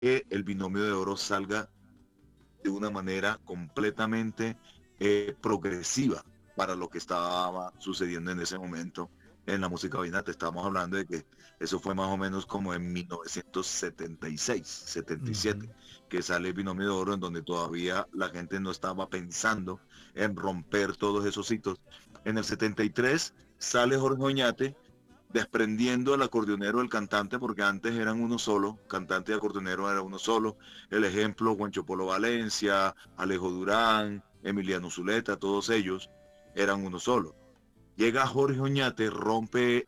que el binomio de oro salga de una manera completamente progresiva para lo que estaba sucediendo en ese momento en la música vallenata. Estamos hablando de que eso fue más o menos como en 1976, 77, Ujú. que sale el binomio de oro en donde todavía la gente no estaba pensando en romper todos esos hitos. En el 73 sale Jorge Oñate desprendiendo el acordeonero del cantante, porque antes eran uno solo, cantante y acordeonero era uno solo. El ejemplo, Juancho Polo Valencia, Alejo Durán, Emiliano Zuleta, todos ellos eran uno solo. Llega Jorge Oñate, rompe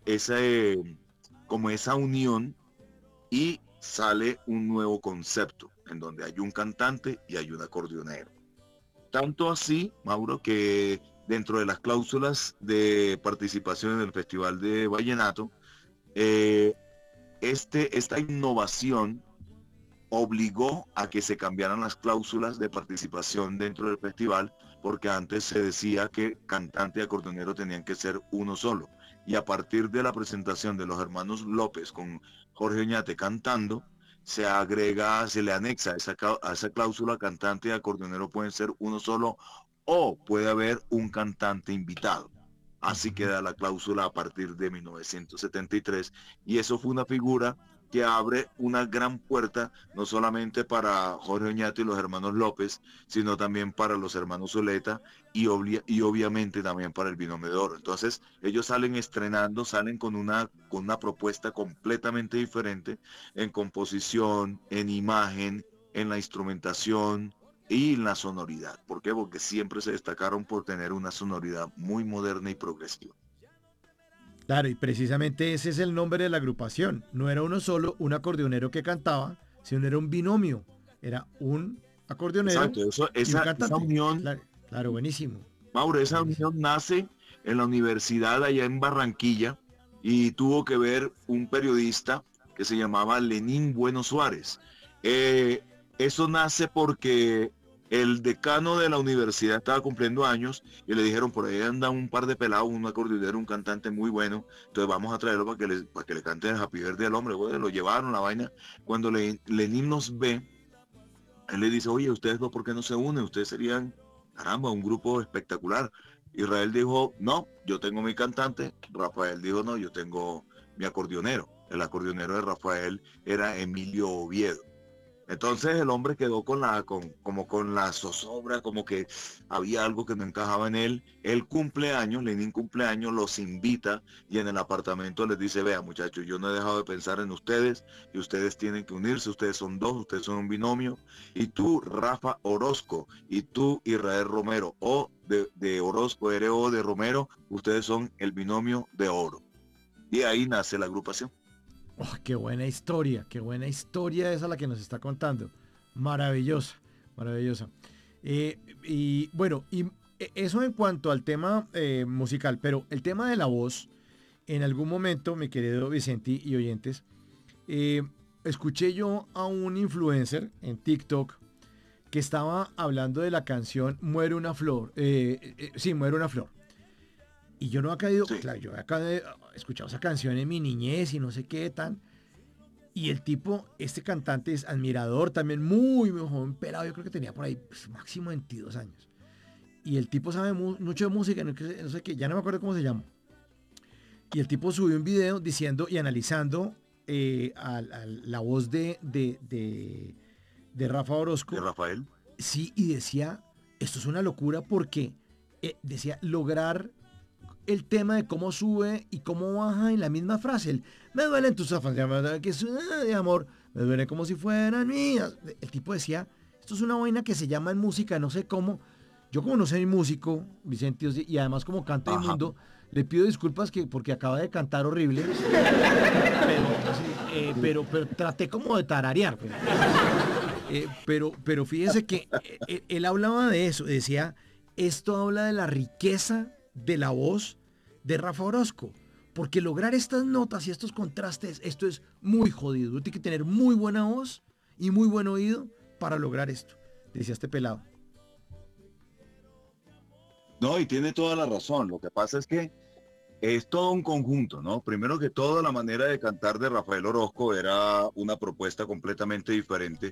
como esa unión y sale un nuevo concepto, en donde hay un cantante y hay un acordeonero. Tanto así, Mauro, que dentro de las cláusulas de participación en el Festival de Vallenato, eh, esta innovación obligó a que se cambiaran las cláusulas de participación dentro del festival, porque antes se decía que cantante y acordeonero tenían que ser uno solo. Y a partir de la presentación de los hermanos López con Jorge Oñate cantando, se agrega, se le anexa a esa cláusula, cantante y acordeonero pueden ser uno solo o puede haber un cantante invitado. Así Ujú. queda la cláusula a partir de 1973 y eso fue una figura que abre una gran puerta no solamente para Jorge Oñate y los hermanos López, sino también para los hermanos Zuleta y obviamente también para el binomio de oro. Entonces ellos salen estrenando, salen con una propuesta completamente diferente en composición, en imagen, en la instrumentación y en la sonoridad. ¿Por qué? Porque siempre se destacaron por tener una sonoridad muy moderna y progresiva. Claro, y precisamente ese es el nombre de la agrupación. No era uno solo, un acordeonero que cantaba, sino era un binomio. Era un acordeonero Exacto, y un esa cantante. unión, Claro, claro, buenísimo. Mauro, esa Buenísimo. unión nace en la universidad allá en Barranquilla y tuvo que ver un periodista que se llamaba Lenín Bueno Suárez. Eh, Eso nace porque el decano de la universidad estaba cumpliendo años y le dijeron, por ahí anda un par de pelados, un acordeonero, un cantante muy bueno, entonces vamos a traerlo para que le cante el Happy Birthday al hombre. Bueno, lo llevaron la vaina. Cuando Lenín nos ve, él le dice, oye, ustedes dos, ¿por qué no se unen? Ustedes serían, caramba, un grupo espectacular. Israel dijo, no, yo tengo mi cantante. Rafael dijo, no, yo tengo mi acordeonero. El acordeonero de Rafael era Emilio Oviedo. Entonces el hombre quedó como con la zozobra, como que había algo que no encajaba en él. Él cumpleaños, Lenin cumpleaños, los invita y en el apartamento les dice, vea muchachos, yo no he dejado de pensar en ustedes y ustedes tienen que unirse, ustedes son dos, ustedes son un binomio. Y tú, Rafa Orozco, y tú, Israel Romero, o de Orozco, eres o de Romero, ustedes son el binomio de oro. Y ahí nace la agrupación. Oh, qué buena historia esa la que nos está contando. Maravillosa, maravillosa. Y bueno, eso en cuanto al tema musical, pero el tema de la voz, en algún momento, mi querido Vicente y oyentes, eh, escuché yo a un influencer en TikTok que estaba hablando de la canción Muere una flor. Sí, Muere una flor. Y yo no había caído, Sí. claro, yo había escuchado esa canción en mi niñez y no sé qué tan. Y el tipo, este cantante es admirador, también muy, muy joven, pelado, yo creo que tenía por ahí pues, máximo 22 años. Y el tipo sabe mucho de música, no sé qué, ya no me acuerdo cómo se llama. Y el tipo subió un video diciendo y analizando a la voz de Rafa De Orozco. Rafael. Sí, y decía, esto es una locura porque decía, lograr el tema de cómo sube y cómo baja en la misma frase. El, me duelen tus afas que es de amor, me duele como si fueran mías. El tipo decía, esto es una vaina que se llama en música, no sé cómo. Yo como no soy músico, Vicente, y además como canto Ajá. inmundo, le pido disculpas porque acaba de cantar horrible, pero, sí, pero traté como de tararear. Pues. Pero fíjese que él hablaba de eso, decía, esto habla de la riqueza de la voz de Rafa Orozco, porque lograr estas notas y estos contrastes, esto es muy jodido. Uno tiene que tener muy buena voz y muy buen oído para lograr esto, decía este pelado. No, y tiene toda la razón. Lo que pasa es que es todo un conjunto, ¿no? Primero que todo, la manera de cantar de Rafael Orozco era una propuesta completamente diferente